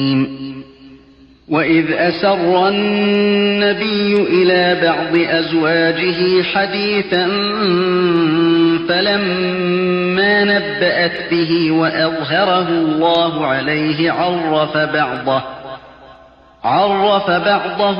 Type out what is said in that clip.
وَإِذْ أَسَرَّ النَّبِيُّ إِلَىٰ بَعْضِ أَزْوَاجِهِ حَدِيثًا فَلَمَّا نَبَّأَتْ بِهِ وَأَظْهَرَهُ اللَّهُ عَلَيْهِ عَرَّفَ بَعْضَهُ